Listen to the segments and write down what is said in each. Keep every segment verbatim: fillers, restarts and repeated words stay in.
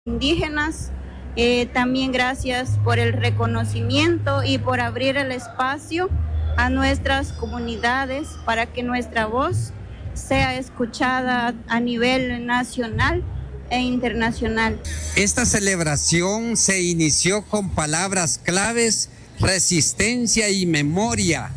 indígenas. Eh, también gracias por el reconocimiento y por abrir el espacio a nuestras comunidades para que nuestra voz sea escuchada a nivel nacional e internacional. Esta celebración se inició con palabras claves: resistencia y memoria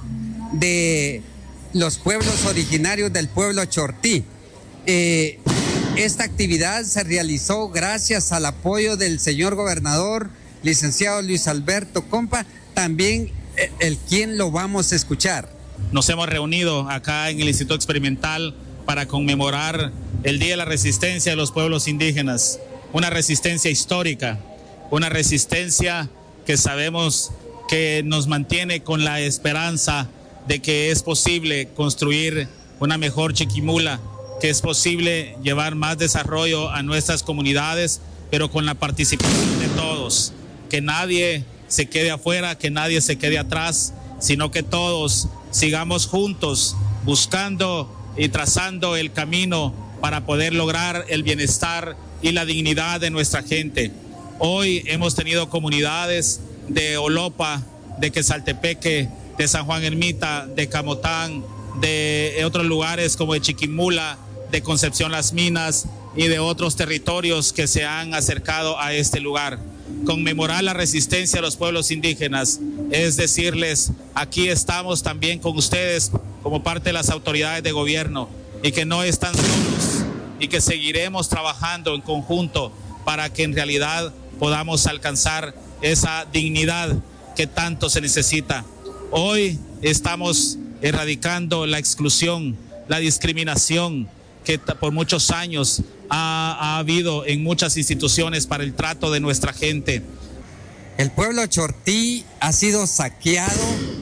de los pueblos originarios del pueblo chortí. Eh, esta actividad se realizó gracias al apoyo del señor gobernador, licenciado Luis Alberto Compa, también eh, el quien lo vamos a escuchar. Nos hemos reunido acá en el Instituto Experimental para conmemorar el Día de la Resistencia de los Pueblos Indígenas, una resistencia histórica, una resistencia que sabemos que nos mantiene con la esperanza de que es posible construir una mejor Chiquimula, que es posible llevar más desarrollo a nuestras comunidades, pero con la participación de todos, que nadie se quede afuera, que nadie se quede atrás, sino que todos sigamos juntos buscando y trazando el camino para poder lograr el bienestar y la dignidad de nuestra gente. Hoy hemos tenido comunidades de Olopa, de Quezaltepeque, de San Juan Ermita, de Camotán, de otros lugares como de Chiquimula, de Concepción Las Minas y de otros territorios que se han acercado a este lugar. Conmemorar la resistencia de los pueblos indígenas es decirles: aquí estamos también con ustedes como parte de las autoridades de gobierno, y que no están solos, y que seguiremos trabajando en conjunto para que en realidad podamos alcanzar esa dignidad que tanto se necesita. Hoy estamos erradicando la exclusión, la discriminación que por muchos años ha, ha habido en muchas instituciones para el trato de nuestra gente. El pueblo chortí ha sido saqueado,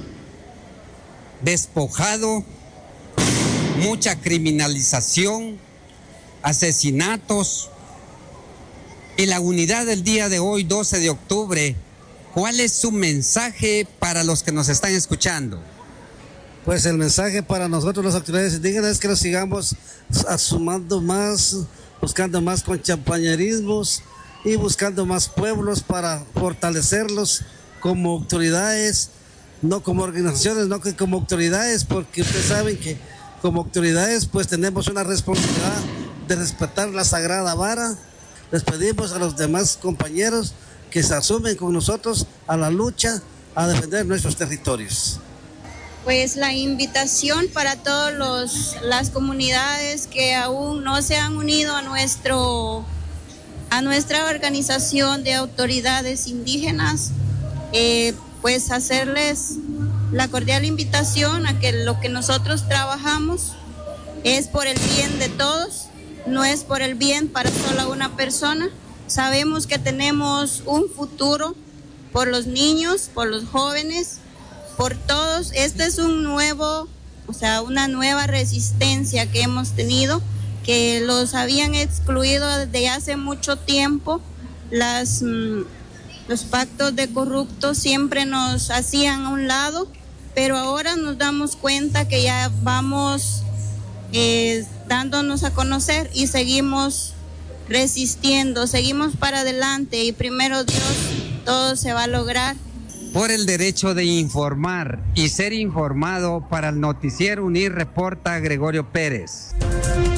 despojado, mucha criminalización, asesinatos. Y la unidad del día de hoy, doce de octubre, ¿cuál es su mensaje para los que nos están escuchando? Pues el mensaje para nosotros, las autoridades indígenas, es que nos sigamos sumando más, buscando más con champañerismos y buscando más pueblos para fortalecerlos como autoridades, no como organizaciones, no que como autoridades, porque ustedes saben que como autoridades pues tenemos una responsabilidad de respetar la sagrada vara. Les pedimos a los demás compañeros que se asumen con nosotros a la lucha a defender nuestros territorios. Pues la invitación para todas los, las comunidades que aún no se han unido a, nuestro, a nuestra organización de autoridades indígenas, eh, pues hacerles la cordial invitación a que lo que nosotros trabajamos es por el bien de todos, no es por el bien para solo una persona. Sabemos que tenemos un futuro por los niños, por los jóvenes, por todos. Este es un nuevo, o sea, una nueva resistencia que hemos tenido, que los habían excluido desde hace mucho tiempo. Las, mmm, los pactos de corruptos siempre nos hacían a un lado, pero ahora nos damos cuenta que ya vamos eh, dándonos a conocer y seguimos resistiendo, seguimos para adelante, y primero Dios, todo se va a lograr. Por el derecho de informar y ser informado, para el noticiero UNIR reporta Gregorio Pérez.